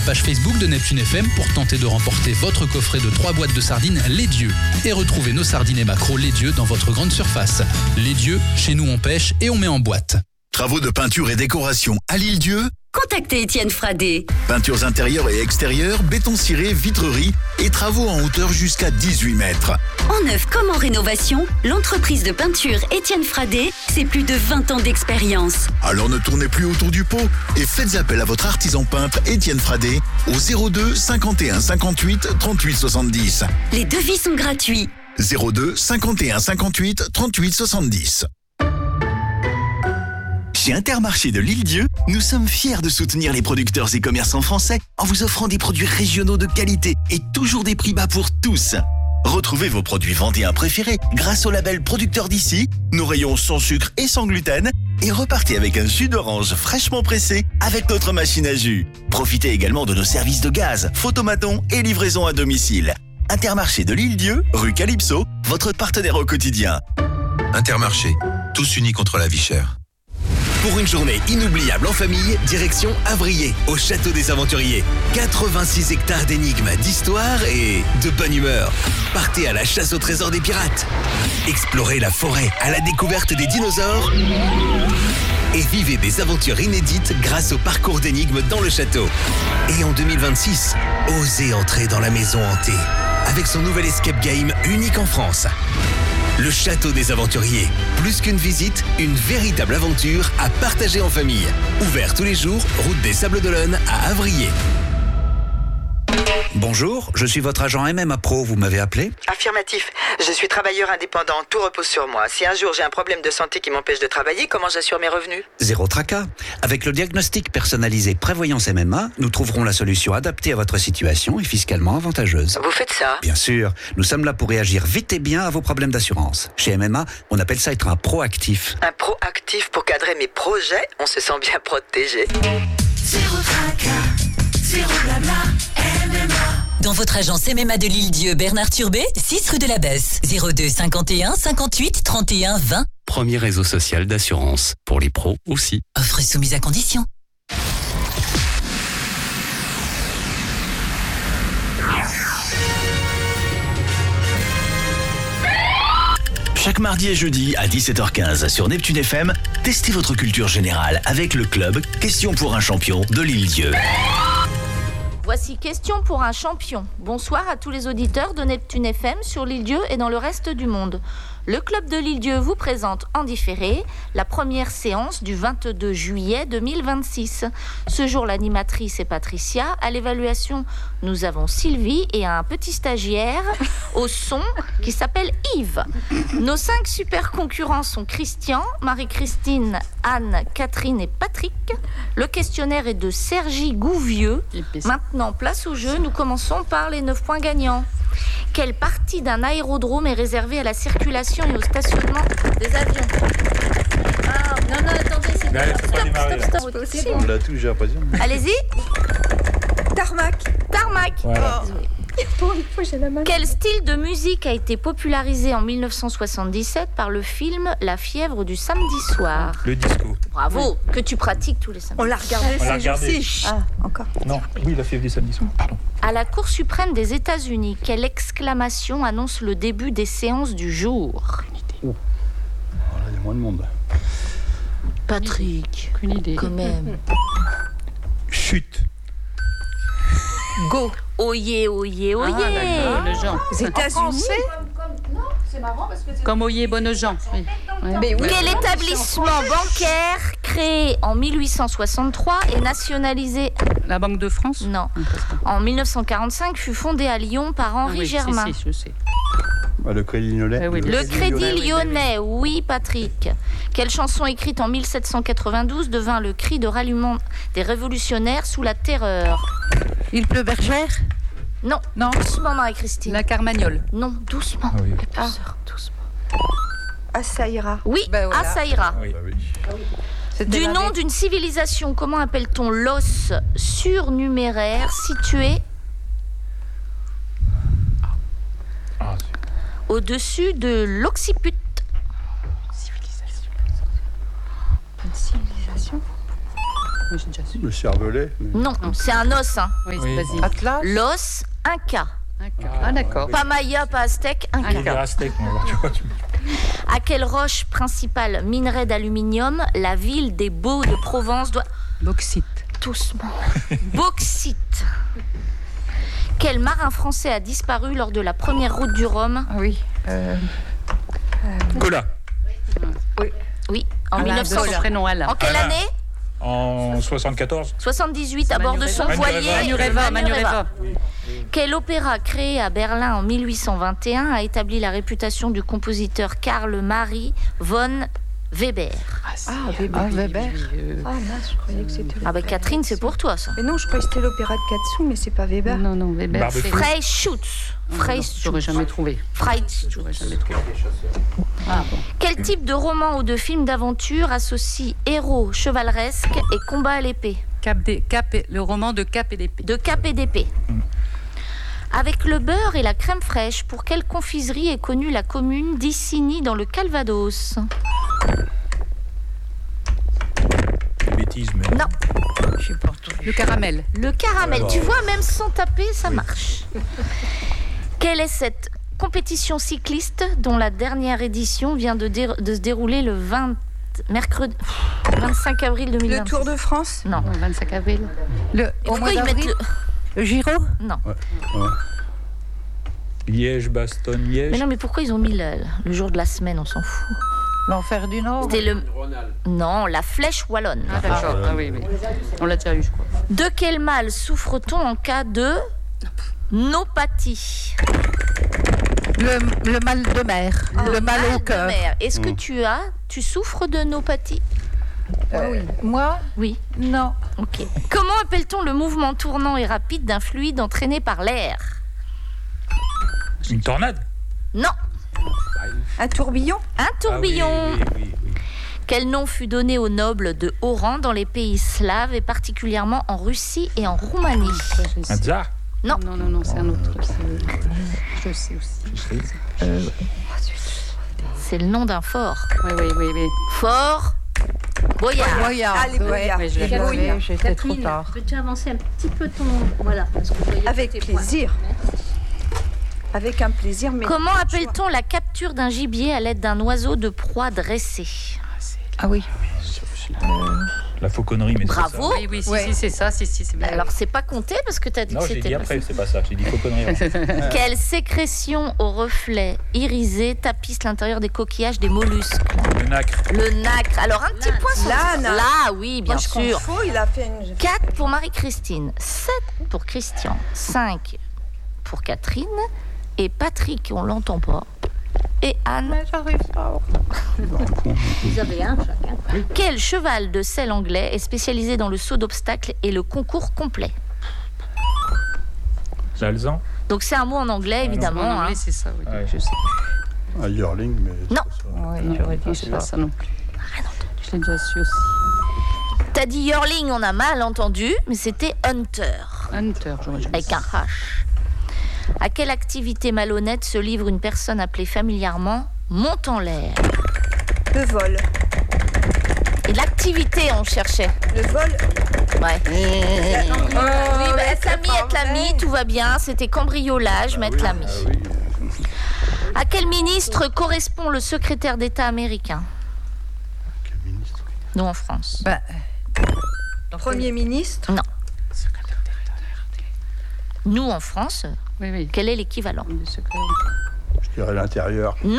page Facebook de Neptune FM pour tenter de remporter votre coffret de 3 boîtes de sardines Les Dieux et retrouver nos sardines et maquereaux Les Dieux dans votre grande surface. Les Dieux, chez nous on pêche et on met en boîte. Travaux de peinture et décoration à l'Île-Dieu. Contactez Étienne Fradé. Peintures intérieures et extérieures, béton ciré, vitrerie et travaux en hauteur jusqu'à 18 mètres. En neuf comme en rénovation, l'entreprise de peinture Étienne Fradé, c'est plus de 20 ans d'expérience. Alors ne tournez plus autour du pot et faites appel à votre artisan peintre Étienne Fradé au 02 51 58 38 70. Les devis sont gratuits. 02 51 58 38 70. Chez Intermarché de l'Île-Dieu, nous sommes fiers de soutenir les producteurs et commerçants français en vous offrant des produits régionaux de qualité et toujours des prix bas pour tous. Retrouvez vos produits vendéens préférés grâce au label Producteur d'ici, nos rayons sans sucre et sans gluten, et repartez avec un jus d'orange fraîchement pressé avec notre machine à jus. Profitez également de nos services de gaz, photomaton et livraison à domicile. Intermarché de l'Île-Dieu, rue Calypso, votre partenaire au quotidien. Intermarché, tous unis contre la vie chère. Pour une journée inoubliable en famille, direction Avrier, au Château des Aventuriers. 86 hectares d'énigmes, d'histoire et de bonne humeur. Partez à la chasse au trésor des pirates. Explorez la forêt à la découverte des dinosaures. Et vivez des aventures inédites grâce au parcours d'énigmes dans le château. Et en 2026, osez entrer dans la maison hantée avec son nouvel escape game unique en France. Le Château des Aventuriers. Plus qu'une visite, une véritable aventure à partager en famille. Ouvert tous les jours, route des Sables d'Olonne à Avrier. Bonjour, je suis votre agent MMA Pro, vous m'avez appelé ? Affirmatif. Je suis travailleur indépendant, tout repose sur moi. Si un jour j'ai un problème de santé qui m'empêche de travailler, comment j'assure mes revenus ? Zéro tracas. Avec le diagnostic personnalisé Prévoyance MMA, nous trouverons la solution adaptée à votre situation et fiscalement avantageuse. Vous faites ça ? Bien sûr, nous sommes là pour réagir vite et bien à vos problèmes d'assurance. Chez MMA, on appelle ça être un proactif. Un proactif pour cadrer mes projets, on se sent bien protégé. Zéro tracas, zéro blabla. Dans votre agence MMA de l'Île-Dieu, Bernard Turbet, 6 rue de la Besse, 02 51 58 31 20. Premier réseau social d'assurance, pour les pros aussi. Offre soumise à condition. Chaque mardi et jeudi à 17h15 sur Neptune FM, testez votre culture générale avec le club Question pour un champion de l'Île-Dieu. Voici Question pour un champion. Bonsoir à tous les auditeurs de Neptune FM sur l'Île-Dieu et dans le reste du monde. Le club de l'Île-Dieu vous présente en différé la première séance du 22 juillet 2026. Ce jour, l'animatrice est Patricia. À l'évaluation, nous avons Sylvie et un petit stagiaire au son qui s'appelle Yves. Nos 5 super concurrents sont Christian, Marie-Christine, Anne, Catherine et Patrick. Le questionnaire est de Sergi Gouvieux. Maintenant, place au jeu. Nous commençons par les 9 points gagnants. Quelle partie d'un aérodrome est réservée à la circulation et au stationnement des avions ? Ah, non, attendez, c'est stop. On l'a tout, j'ai l'impression. Allez-y. Tarmac. Voilà. Oh. Pour une fois, j'ai la main. Quel style de musique a été popularisé en 1977 par le film La fièvre du samedi soir ? Le disco. Bravo, que tu pratiques tous les samedis. On l'a regardé. Ah, encore. Non, oui, La fièvre du samedi soir, pardon. À la Cour suprême des États-Unis, quelle exclamation annonce le début des séances du jour ? Oh. Voilà, il y a moins de monde. Patrick, aucune idée. Quand même. Chut. Go. Oyez, oyez, oyez. Bonne gens. Les États-Unis. Non, c'est marrant parce que c'est comme oyez, bonne gens. Oui. Mais oui. Quel établissement bancaire créé en 1863 et nationalisé ? La Banque de France ? Non. En 1945 fut fondé à Lyon par Henri Germain. Si, je sais. Le Crédit Lyonnais. Le Crédit Lyonnais, oui, Patrick. Quelle chanson écrite en 1792 devint le cri de ralliement des révolutionnaires sous la terreur ? Il pleut bergère ? Non. Doucement, Marie-Christine. La Carmagnole ? Non, doucement. Ah oui. Doucement. Ah, ça ira. Oui, voilà. ah, ça ira. Oui. Du nom d'une civilisation, comment appelle-t-on l'os surnuméraire situé au-dessus de l'occiput? Civilisation. Le cervelet. Non, c'est un os. Hein. Oui, vas-y. Atlas. L'os Inca. Ah, d'accord. Pas Maya, pas Aztèque, Inca. Aztèque, tu vois. À quelle roche principale minerai d'aluminium la ville des Baux de Provence doit... Bauxite. Doucement. Bauxite. Quel marin français a disparu lors de la première route du Rhum? Ah oui. Cola. Oui, en 1900. Son prénom Alain. En quelle année? En 74. 78, à bord de son voilier Manureva. Quel opéra créé à Berlin en 1821 a établi la réputation du compositeur Karl Marie von Weber? Weber. Mince, je croyais que c'était. Ah bah Catherine, c'est pour toi ça. Mais non, je croyais que c'était l'opéra de Katsu, mais c'est pas Weber. Non, Weber. Freischütz. J'aurais jamais trouvé. Freischütz. Quel type de roman ou de film d'aventure associe héros chevaleresque et combat à l'épée? Le roman de Cap et d'épée. De Cap et d'épée. Avec le beurre et la crème fraîche, pour quelle confiserie est connue la commune d'Issigny dans le Calvados? Bêtise, mais... Non. Le caramel. Le caramel. Tu vois, même sans taper, ça marche. Quelle est cette compétition cycliste dont la dernière édition vient de se dérouler le 25 avril 2020? Le Tour de France? Non. 25 avril. Au mois d'avril? Le Giro? Non. Ouais. Liège, Bastogne, Liège. Mais non, mais pourquoi ils ont mis le jour de la semaine? On s'en fout. L'Enfer du Nord? C'était le... Non, la Flèche wallonne. Ah d'accord, oui. On l'a déjà eu, je crois. De quel mal souffre-t-on en cas de nopathie? Le mal de mer. Le mal au cœur. Est-ce que tu souffres de nopathie? Oui. Moi? Oui. Non. Ok. Comment appelle-t-on le mouvement tournant et rapide d'un fluide entraîné par l'air? Une tornade? Non. Un tourbillon? Un tourbillon. Ah oui. Quel nom fut donné aux nobles de haut rang dans les pays slaves et particulièrement en Russie et en Roumanie? Un tsar? Non. Non, c'est un autre. Je sais aussi. C'est le nom d'un fort. Oui. Fort Boyard. Allez, Boyard. J'étais trop tard. Peux-tu avancer un petit peu ton... Voilà. Avec plaisir. Avec un plaisir. Mais comment appelle-t-on la capture d'un gibier à l'aide d'un oiseau de proie dressé? Ah oui. La fauconnerie, mais bravo. Oui, c'est ça. C'est bien. Alors, c'est pas compté parce que tu as dit que c'était... Non, j'ai dit après, c'est pas ça. J'ai dit fauconnerie. Quelle sécrétion au reflet irisé tapisse l'intérieur des coquillages des mollusques? Le nacre. Le nacre. Alors, un petit point sur là, oui, bien sûr. Il a fait une... 4 pour Marie-Christine, 7 pour Christian, 5 pour Catherine et Patrick, on l'entend pas. Et Anne. Mais j'arrive pas. Vous avez un chacun. Quel cheval de selle anglais est spécialisé dans le saut d'obstacles et le concours complet? L'Alzan. Donc c'est un mot en anglais, évidemment. En anglais, c'est ça, oui. Ouais. Je sais. Un yearling, mais... Non. Oui, j'aurais dit C'est pas ça non plus. Je l'ai déjà su aussi. T'as dit yearling, on a mal entendu, mais c'était hunter. Hunter, j'aurais dit. Avec un H. À quelle activité malhonnête se livre une personne appelée familièrement monte en l'air? Le vol. Et l'activité, on cherchait. Le vol? Ouais. Oui, mais être l'ami, tout va bien. C'était cambriolage, mettre l'ami. À quel ministre correspond le secrétaire d'État américain? Quel ministre? Nous, en France. Premier ministre? Non. Nous, en France, quel est l'équivalent? Je dirais l'intérieur. Non.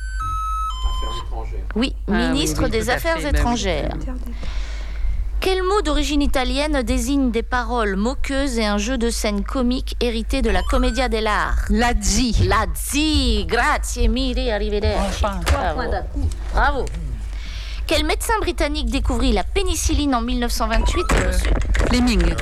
Oui, ministre des Affaires étrangères. Quel mot d'origine italienne désigne des paroles moqueuses et un jeu de scène comique hérité de la commedia dell'arte? Lazzi. Lazzi, grazie mille, arrivederci. Bravo. Quel médecin britannique découvrit la pénicilline en 1928? Fleming.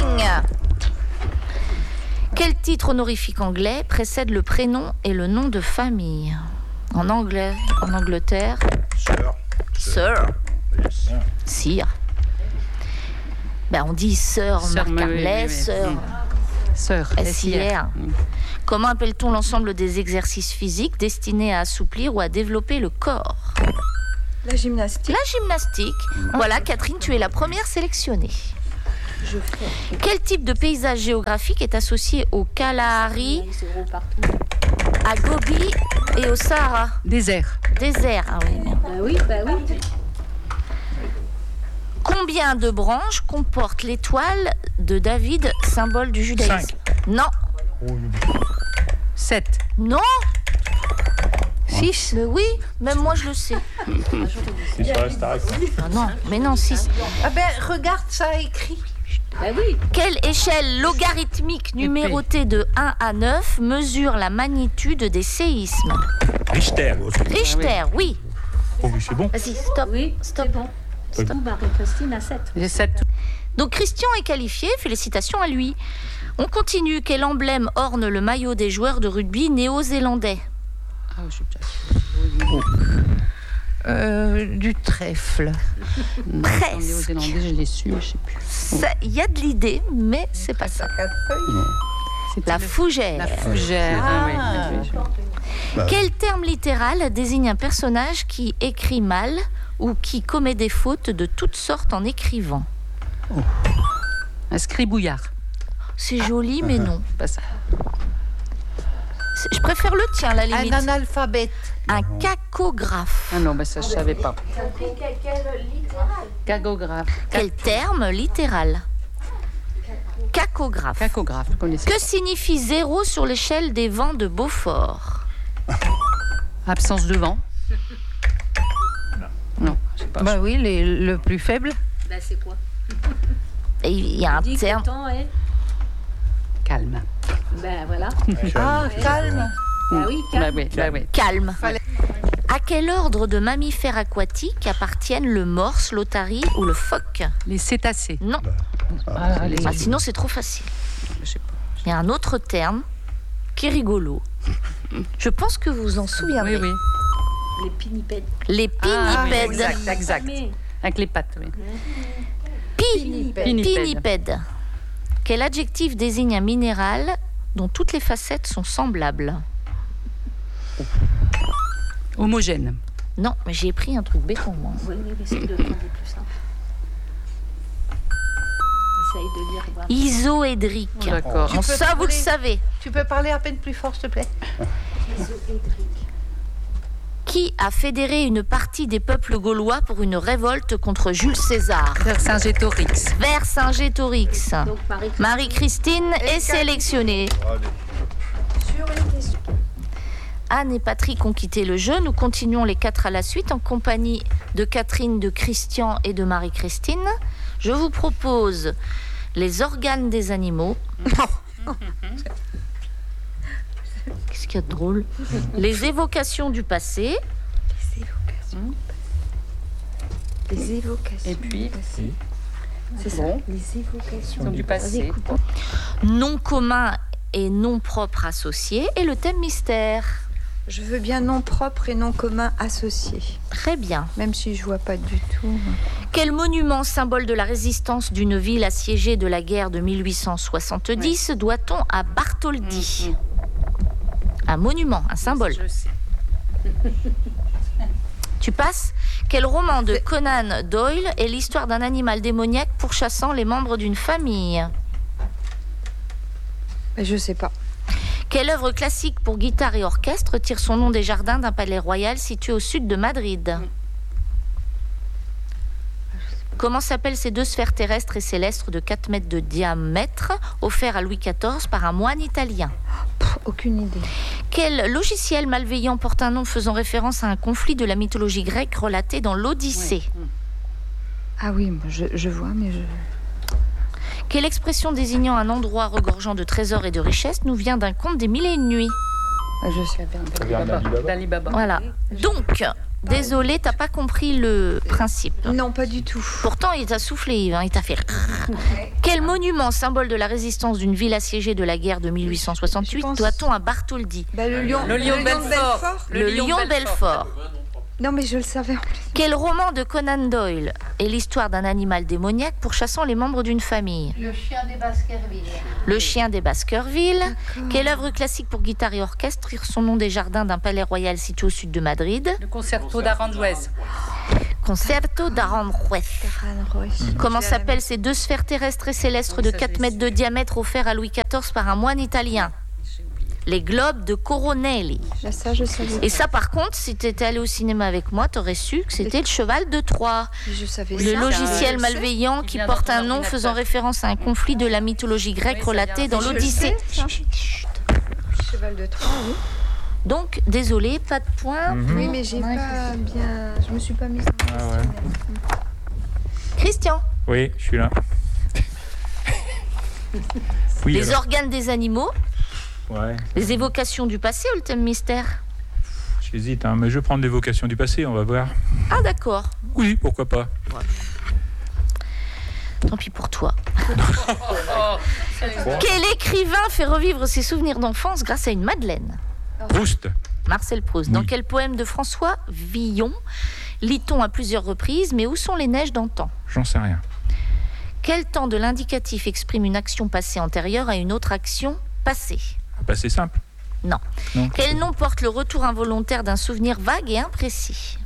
Quel titre honorifique anglais précède le prénom et le nom de famille? En anglais, en Angleterre. Sir. Sire. On dit Sir Marc-Carlet, Sir S-I-R. Comment appelle-t-on l'ensemble des exercices physiques destinés à assouplir ou à développer le corps? La gymnastique. La gymnastique. Voilà, Catherine, tu es la première sélectionnée. Quel type de paysage géographique est associé au Kalahari, à Gobi et au Sahara? Désert. Désert, ah oui. Bah oui. Combien de branches comporte l'étoile de David, symbole du judaïsme? 5. Non. 7. Non. 6. Mais oui, même moi je le sais. C'est sur la Starac. Ah non, mais non, 6. Ah ben, regarde, ça a écrit. Bah oui. Quelle échelle logarithmique numérotée de 1 à 9 mesure la magnitude des séismes? Richter. Richter, oui. Oh oui, c'est bon. Vas-y, stop. Oui, Stop. c'est bon. Stop. Tout, Marie-Christine à 7. J'ai 7. Donc Christian est qualifié, félicitations à lui. On continue. Quel emblème orne le maillot des joueurs de rugby néo-zélandais? Ah, je suis déjà... Du trèfle. Presque. Les Néo-Zélandais, je l'ai su, mais je sais plus. Il y a de l'idée, mais c'est pas ça. La fougère. La fougère. Ah, oui. Quel terme littéral désigne un personnage qui écrit mal ou qui commet des fautes de toutes sortes en écrivant? Un scribouillard. C'est joli, mais non. Pas ça. Je préfère le tien, la limite. Un analphabète. Un cacographe. Ah non, ça je savais pas. Cacographe. Quel terme littéral? Cacographe. Cacographe, je connaissais. Que signifie 0 sur l'échelle des vents de Beaufort? Absence de vent. Non, je sais pas. Bah oui, le plus faible. Bah c'est quoi? Et il y a un Dis terme. que le temps est... Calme. Ben voilà. Ah, calme. Bah oui, calme. Bah oui. Calme. À quel ordre de mammifères aquatiques appartiennent le morse, l'otarie ou le phoque? Les cétacés. Non. Sinon, c'est trop facile. Je sais pas. Il y a un autre terme qui est rigolo. Je pense que vous en souviendrez. Oui. Les pinnipèdes. Les pinnipèdes. Ah, exact. Avec les pattes, oui. Pinnipède. Quel adjectif désigne un minéral dont toutes les facettes sont semblables? Homogène. Non, mais j'ai pris un truc béton, moi. Oui, essaye de prendre des plus simples. Essaye de lire. Voir. Isoédrique. Oh, d'accord. Bon, ça, vous le savez. Tu peux parler à peine plus fort, s'il te plaît? Isoédrique. Qui a fédéré une partie des peuples gaulois pour une révolte contre Jules César? Vercingétorix. Vercingétorix. Donc Marie-Christine est sélectionnée. Sur une question. Anne et Patrick ont quitté le jeu. Nous continuons les 4 à la suite en compagnie de Catherine, de Christian et de Marie-Christine. Je vous propose les organes des animaux. Qu'est-ce qu'il y a de drôle? Les évocations du passé. Les évocations. Et puis, c'est ça. Les évocations du passé. Nom commun et nom propre associés. Et le thème mystère. Je veux bien nom propre et nom commun associés. Très bien. Même si je vois pas du tout. Quel monument, symbole de la résistance d'une ville assiégée de la guerre de 1870, doit-on à Bartholdi? Un monument, un symbole. Je sais. Tu passes? Quel roman de Conan Doyle est l'histoire d'un animal démoniaque pourchassant les membres d'une famille? Je sais pas. Quelle œuvre classique pour guitare et orchestre tire son nom des jardins d'un palais royal situé au sud de Madrid? Comment s'appellent ces deux sphères terrestres et célestes de 4 mètres de diamètre offerts à Louis XIV par un moine italien? Aucune idée. Quel logiciel malveillant porte un nom faisant référence à un conflit de la mythologie grecque relaté dans l'Odyssée? Ah oui, je vois, mais je... Quelle expression désignant un endroit regorgeant de trésors et de richesses nous vient d'un conte des 1001 nuits? Je sais. d'Ali Baba. Voilà. Donc, désolé, t'as pas compris le principe. Non, pas du tout. Pourtant, il t'a soufflé, Yves, hein, il t'a fait... Quel monument, symbole de la résistance d'une ville assiégée de la guerre de 1868, doit-on à Bartholdi? Le lion Belfort. Le lion Belfort. Non, mais je le savais en plus. Quel roman de Conan Doyle est l'histoire d'un animal démoniaque pourchassant les membres d'une famille? Le chien des Baskerville. Le chien des Baskerville. Quelle œuvre classique pour guitare et orchestre tire son nom des jardins d'un palais royal situé au sud de Madrid? Le concerto d'Aranjuez. Concerto d'Aranjuez. Comment s'appellent ces deux sphères terrestres et célestes de 4 mètres de diamètre offerts à Louis XIV par un moine italien? Les globes de Coronelli. Ça, je savais. Et ça, par contre, si tu étais allé au cinéma avec moi, tu aurais su que c'était le cheval de Troie. Je savais. Le logiciel malveillant qui porte un nom faisant référence à un conflit de la mythologie grecque relaté dans l'Odyssée. Cheval de Troie, oui. Donc, désolé, pas de point. Oui, mais j'ai pas bien... Je me suis pas mise en question. Christian. Oui, je suis là. Oui, les alors. organes des animaux. Ouais. Les évocations du passé ou le thème mystère? J'hésite, hein, mais je vais prendre l'évocation du passé, on va voir. Ah, d'accord. Oui, pourquoi pas. Tant pis pour toi. Quel écrivain fait revivre ses souvenirs d'enfance grâce à une madeleine? Proust. Marcel Proust. Dans quel poème de François Villon lit-on à plusieurs reprises « Mais où sont les neiges d'antan » J'en sais rien. Quel temps de l'indicatif exprime une action passée antérieure à une autre action passée? Passé simple. Non. Quel nom porte le retour involontaire d'un souvenir vague et imprécis?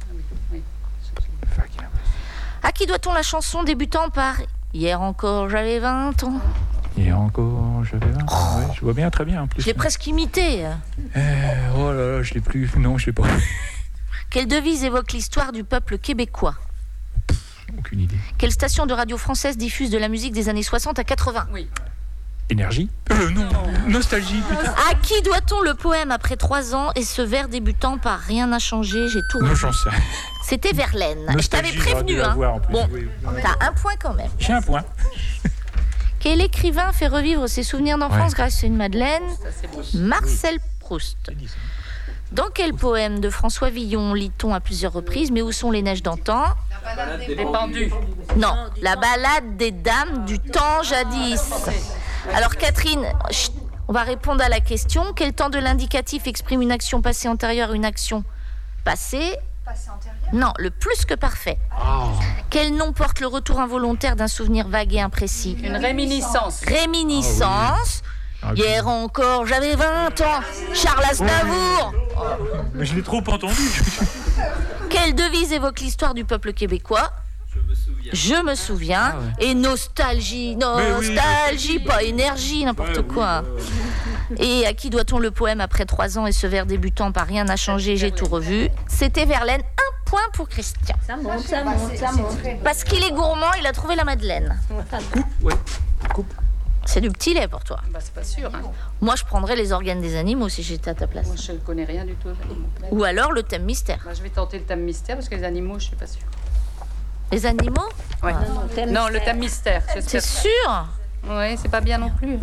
À qui doit-on la chanson débutant par « Hier encore j'avais 20 ans » Hier encore j'avais 20 ans. Ouais, je vois bien, très bien en plus. Je l'ai presque imité. Oh là là, je l'ai plus. Non, je l'ai pas. Quelle devise évoque l'histoire du peuple québécois? Aucune idée. Quelle station de radio française diffuse de la musique des années 60 à 80? Oui. Énergie? Non. Nostalgie, putain. À qui doit-on le poème après 3 ans et ce vers débutant par Rien n'a changé, j'ai tout Non, j'en sais rien. C'était Verlaine. Nostalgie, je t'avais prévenu, hein. Bon, t'as un point quand même. J'ai un point. Quel écrivain fait revivre ses souvenirs d'enfance grâce à une madeleine? Marcel Proust. Dans quel poème de François Villon lit-on à plusieurs reprises « Mais où sont les neiges d'antan » La balade des pendus. Non, la balade des dames du temps jadis. Alors Catherine, on va répondre à la question. Quel temps de l'indicatif exprime une action passée antérieure à une action passée? Non, le plus que parfait. Quel nom porte le retour involontaire d'un souvenir vague et imprécis? Une réminiscence. Réminiscence. Hier encore, j'avais 20 ans. Charles Aznavour. Mais je l'ai trop entendu. Quelle devise évoque l'histoire du peuple québécois? Je me souviens. Et nostalgie, pas énergie, n'importe quoi. Et à qui doit-on le poème après 3 ans et ce vers débutant par Rien n'a changé, j'ai tout revu? C'était Verlaine. 1 point pour Christian. Ça monte. Parce qu'il est gourmand, il a trouvé la madeleine. Coupe. C'est du petit lait pour toi. Bah, c'est pas sûr. Hein. Moi, je prendrais les organes des animaux si j'étais à ta place. Moi, je ne connais rien du tout. Ou alors le thème mystère. Bah, je vais tenter le thème mystère parce que les animaux, je suis pas sûre. Les animaux? Ouais. Non, le thème mystère. C'est sûr? Oui, c'est pas bien non plus.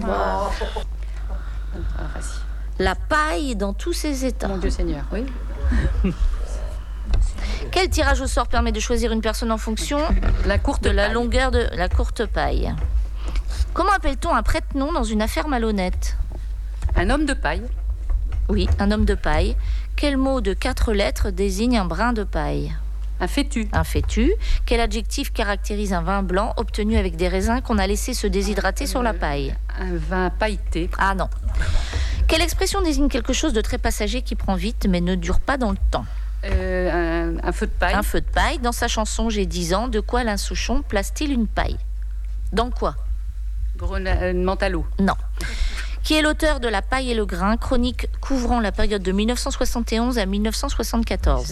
La paille dans tous ses états. Mon Dieu Seigneur, oui. Quel tirage au sort permet de choisir une personne en fonction de la longueur de la courte paille? Comment appelle-t-on un prête-nom dans une affaire malhonnête? Un homme de paille. Oui, un homme de paille. Quel mot de 4 lettres désigne un brin de paille? Un fétu. Un fétu. Quel adjectif caractérise un vin blanc obtenu avec des raisins qu'on a laissé se déshydrater sur la paille? Un vin pailleté. Ah non. Quelle expression désigne quelque chose de très passager qui prend vite mais ne dure pas dans le temps? Un feu de paille. Un feu de paille. Dans sa chanson J'ai 10 ans, de quoi Alain Souchon place-t-il une paille? Dans quoi? Mentalo. Non. Qui est l'auteur de La paille et le grain, chronique couvrant la période de 1971 à 1974?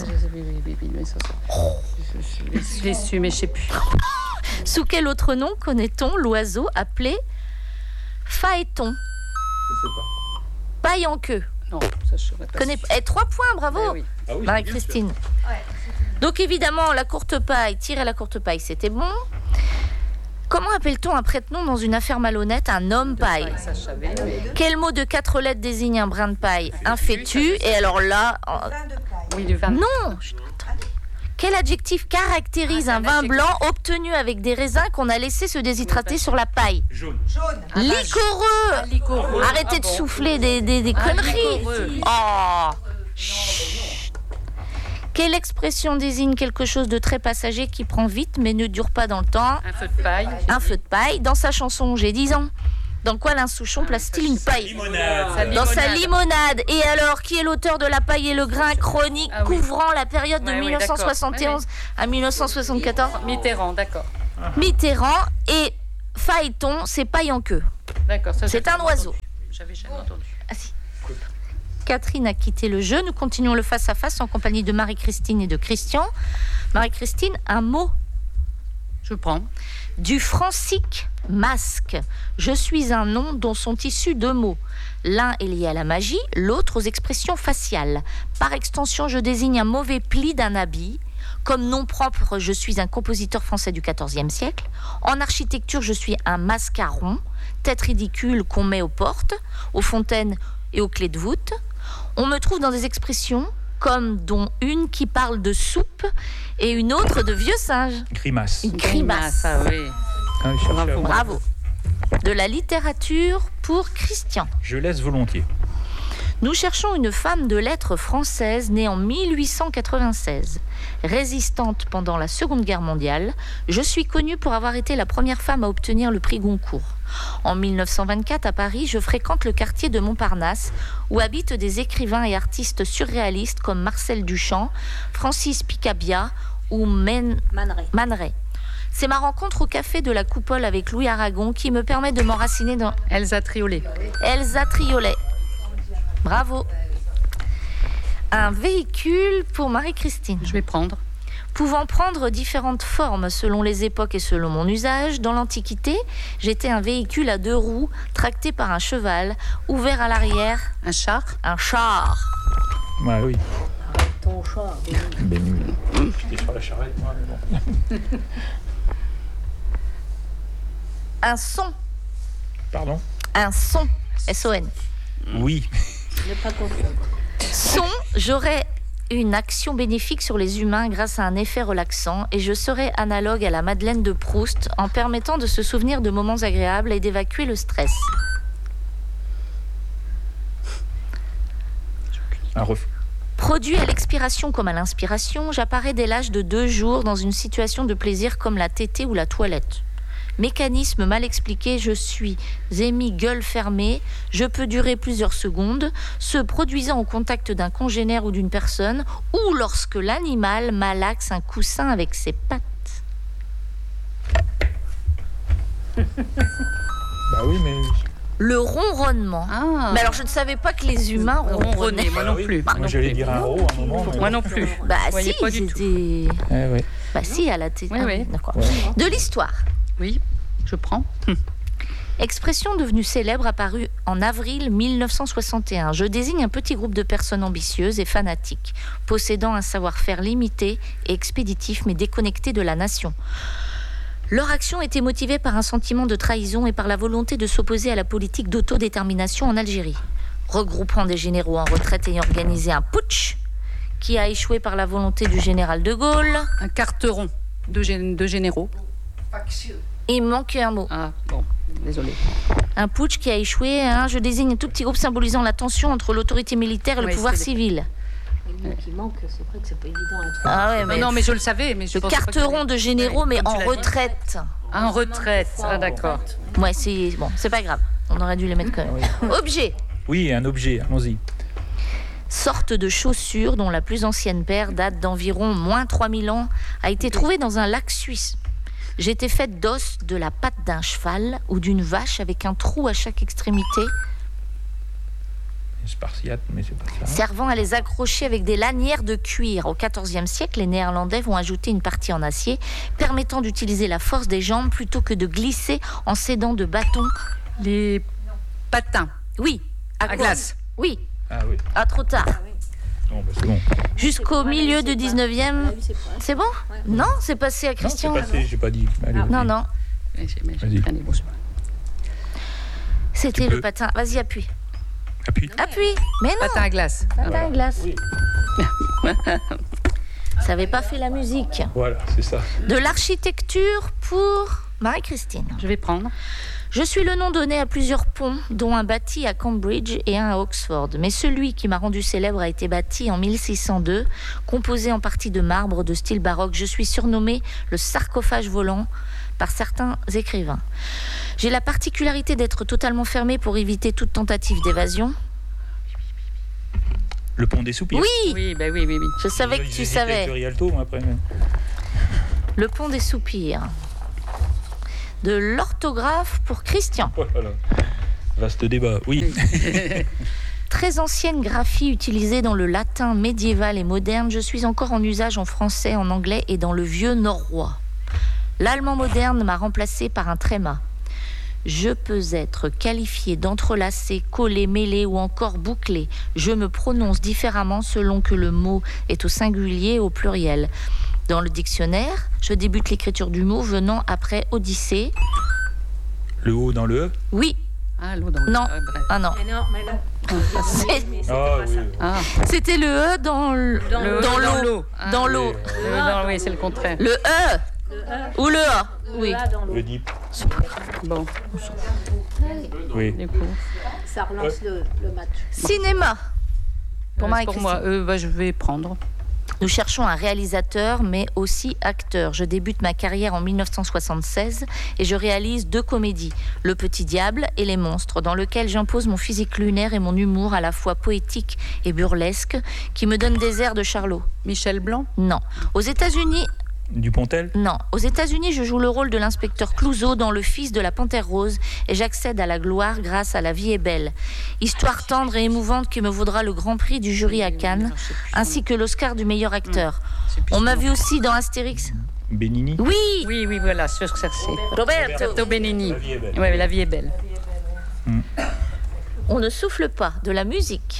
Je l'ai su, mais je sais plus. Sous quel autre nom connaît-on l'oiseau appelé phaéton? Je sais pas. Paille en queue. Non, ça je saurais pas. 3 points, bravo. Oui. Ah oui, Marie-Christine. Donc évidemment, la courte paille, tirer la courte paille, c'était bon. Comment appelle-t-on un prête-nom dans une affaire malhonnête? Un homme paille. Quel mot de 4 lettres désigne un brin de paille? Un fétu. Et alors là... Oui, du vin. Non. Quel adjectif caractérise un vin blanc obtenu avec des raisins qu'on a laissé se déshydrater sur la paille? Jaune. Liquoreux. Arrêtez de souffler des conneries. Oh. Quelle expression désigne quelque chose de très passager qui prend vite mais ne dure pas dans le temps? Un feu de paille. Un feu de paille. Dans sa chanson J'ai 10 ans, dans quoi Alain Souchon place-t-il une paille? Dans sa limonade. Et alors, qui est l'auteur de La paille et le grain, chronique couvrant la période de 1971 à 1974? Mitterrand, d'accord. Mitterrand. Et phaéton, c'est paille en queue. D'accord, ça c'est un oiseau. J'avais jamais entendu. Ah si. Catherine a quitté le jeu. Nous continuons le face-à-face en compagnie de Marie-Christine et de Christian. Marie-Christine, un mot. Je prends. Du francique masque. Je suis un nom dont sont issus 2 mots. L'un est lié à la magie, l'autre aux expressions faciales. Par extension, je désigne un mauvais pli d'un habit. Comme nom propre, je suis un compositeur français du XIVe siècle. En architecture, je suis un mascaron, tête ridicule qu'on met aux portes, aux fontaines et aux clés de voûte. On me trouve dans des expressions comme dont une qui parle de soupe et une autre de vieux singe. Grimace. Une grimace. Ah oui. Bravo. Bravo. De la littérature pour Christian. Je laisse volontiers. Nous cherchons une femme de lettres française née en 1896. Résistante pendant la Seconde Guerre mondiale, je suis connue pour avoir été la première femme à obtenir le prix Goncourt. En 1924, à Paris, je fréquente le quartier de Montparnasse, où habitent des écrivains et artistes surréalistes comme Marcel Duchamp, Francis Picabia ou Man Ray. C'est ma rencontre au café de la Coupole avec Louis Aragon qui me permet de m'enraciner dans... Elsa Triolet. Elsa Triolet. Bravo. Un véhicule pour Marie-Christine. Je vais prendre. Pouvant prendre différentes formes selon les époques et selon mon usage, dans l'Antiquité, j'étais un véhicule à 2 roues, tracté par un cheval, ouvert à l'arrière. Un char. Un char. Ouais, oui. Ton char. Ben nul. J'étais sur la charrette, moi, mais bon. Un son. Pardon? Un son. S-O-N. Oui. Ne pas confondre. Son, j'aurais une action bénéfique sur les humains grâce à un effet relaxant et je serais analogue à la Madeleine de Proust en permettant de se souvenir de moments agréables et d'évacuer le stress. Un refus. Produit à l'expiration comme à l'inspiration, j'apparais dès l'âge de 2 jours dans une situation de plaisir comme la tétée ou la toilette. Mécanisme mal expliqué, je suis émis gueule fermée, je peux durer plusieurs secondes, se produisant au contact d'un congénère ou d'une personne, ou lorsque l'animal malaxe un coussin avec ses pattes. Bah oui, mais... Le ronronnement. Ah. Mais alors, je ne savais pas que les humains ronronnaient. Moi non plus. Moi, j'allais dire un rot à un moment. Mais... Moi non plus. Bah si, pas du tout. Ouais. Bah si, à la tête. Oui, oui. D'accord. Ouais. De l'histoire. Oui, je prends. Expression devenue célèbre apparue en avril 1961. Je désigne un petit groupe de personnes ambitieuses et fanatiques, possédant un savoir-faire limité et expéditif mais déconnecté de la nation. Leur action était motivée par un sentiment de trahison et par la volonté de s'opposer à la politique d'autodétermination en Algérie. Regroupant des généraux en retraite ayant organisé un putsch qui a échoué par la volonté du général de Gaulle. Un carteron de généraux. Il me manquait un mot. Ah, bon, désolé. Un putsch qui a échoué, je désigne un tout petit groupe symbolisant la tension entre l'autorité militaire et le pouvoir civil. Le mot qui manque, c'est vrai que c'est pas évident à trouver. Ah ouais, mais non, mais je le savais. Mais je le carteron de généraux, mais en retraite. En retraite, ah d'accord. Ouais, c'est pas grave. On aurait dû les mettre quand même. Objet. Oui, un objet, allons-y. Sorte de chaussure dont la plus ancienne paire date d'environ moins 3000 ans, a été trouvée dans un lac suisse. J'étais faite d'os, de la patte d'un cheval ou d'une vache avec un trou à chaque extrémité. Spartiate, mais c'est pas ça. Servant à les accrocher avec des lanières de cuir. Au XIVe siècle, les Néerlandais vont ajouter une partie en acier, permettant d'utiliser la force des jambes plutôt que de glisser en s'aidant de bâtons. Les patins. Oui. À glace. Oui. Ah oui. Ah, trop tard. Non, bah c'est bon. Jusqu'au milieu du 19e. C'est bon? Non, c'est passé à Christian. Non, c'est passé, j'ai pas dit. Allez, non, non. Vas-y. C'était le patin. Vas-y, appuie. Appuie. Mais non. Patin à glace. Patin à glace. Oui. Ça n'avait pas fait la musique. Voilà, c'est ça. De l'architecture pour Marie-Christine. Je vais prendre. Je suis le nom donné à plusieurs ponts, dont un bâti à Cambridge et un à Oxford. Mais celui qui m'a rendu célèbre a été bâti en 1602, composé en partie de marbre de style baroque. Je suis surnommé le sarcophage volant par certains écrivains. J'ai la particularité d'être totalement fermé pour éviter toute tentative d'évasion. Le pont des soupirs. Oui. Oui, bah oui. Je savais que tu savais. Avec Rialto, moi, après. Le pont des soupirs. De l'orthographe pour Christian. Voilà. Vaste débat, oui. Très ancienne graphie utilisée dans le latin médiéval et moderne, je suis encore en usage en français, en anglais et dans le vieux norrois. L'allemand moderne m'a remplacé par un tréma. Je peux être qualifié d'entrelacé, collé, mêlé ou encore bouclé. Je me prononce différemment selon que le mot est au singulier ou au pluriel. Dans le dictionnaire, je débute l'écriture du mot venant après Odyssée. Le O dans le E ? Oui. Ah, l'eau dans le E. Non. Bref. Ah non. Mais non, mais non. C'était le E dans l'eau. Dans l'eau. Oui, c'est le contraire. Le E. Ou le A. Oui. Le DIP. Bon. Oui. Du coup. Ça relance le match. Cinéma. Pour Pour moi, je vais prendre. Nous cherchons un réalisateur, mais aussi acteur. Je débute ma carrière en 1976 et je réalise 2 comédies, Le Petit Diable et Les Monstres, dans lequel j'impose mon physique lunaire et mon humour à la fois poétique et burlesque, qui me donne des airs de Charlot. Michel Blanc ? Non. Aux États-Unis... Dupontel ? Non. Aux États-Unis, je joue le rôle de l'inspecteur Clouseau dans Le Fils de la Panthère Rose et j'accède à la gloire grâce à La Vie est belle. Histoire tendre et émouvante qui me vaudra le Grand Prix du jury à Cannes, ainsi que l'Oscar du meilleur acteur. On m'a vu aussi dans Astérix. Benigni ? Oui, voilà, c'est ce que ça c'est. Roberto Benigni. La vie est belle. Oui, La Vie est belle. On ne souffle pas, de la musique.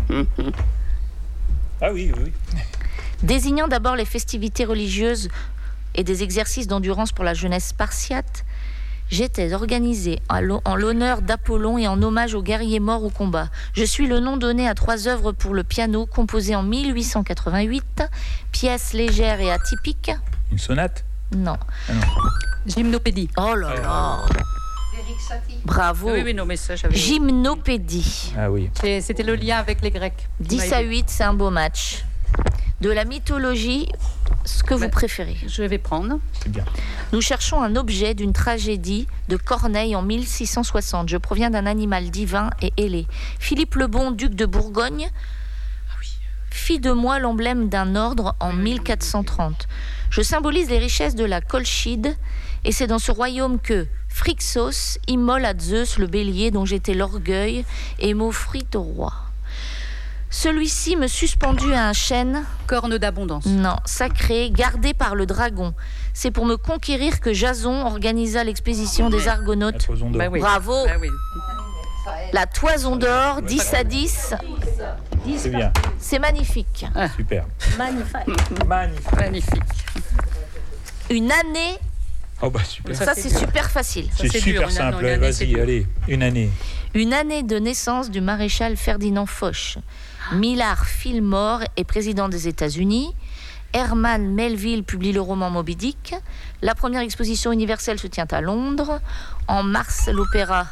Ah oui. Désignant d'abord les festivités religieuses et des exercices d'endurance pour la jeunesse spartiate, j'étais organisée en l'honneur d'Apollon et en hommage aux guerriers morts au combat. Je suis le nom donné à 3 œuvres pour le piano composées en 1888, pièces légères et atypiques. Une sonate ? Non. Ah non. Gymnopédie. Oh là là. Bravo. Oui, non, mais ça, j'avais... Gymnopédie. Ah oui. C'était le lien avec les Grecs. 10-8, c'est un beau match. De la mythologie, ce que vous préférez. Je vais prendre. C'est bien. Nous cherchons un objet d'une tragédie de Corneille en 1660. Je proviens d'un animal divin et ailé. Philippe le Bon, duc de Bourgogne, fit de moi l'emblème d'un ordre en 1430. Je symbolise les richesses de la Colchide et c'est dans ce royaume que Phrixos immole à Zeus le bélier dont j'étais l'orgueil et m'offrit au roi. Celui-ci me suspendit à un chêne. Corne d'abondance. Non, sacré, gardé par le dragon. C'est pour me conquérir que Jason organisa l'expédition des Argonautes. La toison d'or. Bah oui. Bravo. Bah oui. La toison d'or, 10-10. C'est bien. C'est magnifique. Super. Magnifique. Une année. Oh bah super. Ça, c'est super facile. C'est super simple. Vas-y, allez. Une année. Une année de naissance du maréchal Ferdinand Foch. Millard Fillmore est président des États-Unis. Herman Melville publie le roman Moby Dick. La première exposition universelle se tient à Londres. En mars, l'opéra...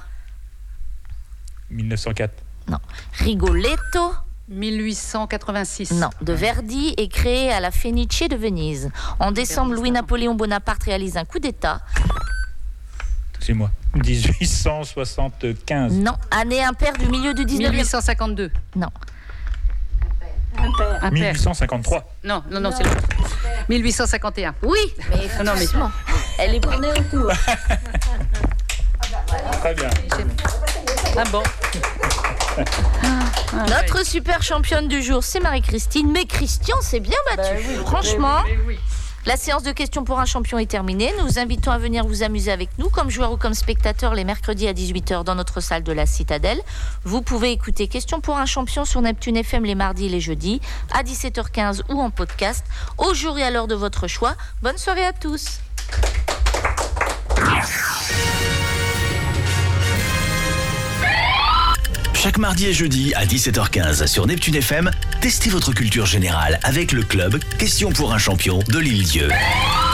1904. Non. Rigoletto. 1886. Non, de Verdi est créé à la Fenice de Venise. En décembre, Louis-Napoléon Bonaparte réalise un coup d'État. C'est moi. 1875. Non, année impaire du milieu du 19e. 1852. Non. Impair. 1853. Non, c'est l'autre. 1851. Oui, mais non, mais elle est tournée autour. Très bien. Ah bon. Notre super championne du jour, c'est Marie-Christine. Mais Christian s'est bien battu. Franchement, la séance de questions pour un champion est terminée. Nous vous invitons à venir vous amuser avec nous, comme joueur ou comme spectateur, les mercredis à 18h dans notre salle de la Citadelle. Vous pouvez écouter Questions pour un champion sur Neptune FM les mardis et les jeudis, à 17h15 ou en podcast, au jour et à l'heure de votre choix. Bonne soirée à tous. Chaque mardi et jeudi à 17h15 sur Neptune FM, testez votre culture générale avec le club Question pour un champion de l'Île-Dieu.